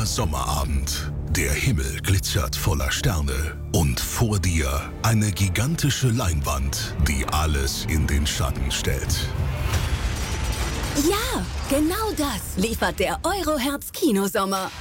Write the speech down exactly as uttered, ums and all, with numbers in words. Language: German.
blauer Sommerabend. Der Himmel glitzert voller Sterne. Und vor dir eine gigantische Leinwand, die alles in den Schatten stellt. Ja, genau das liefert der Euroherbst Kinosommer.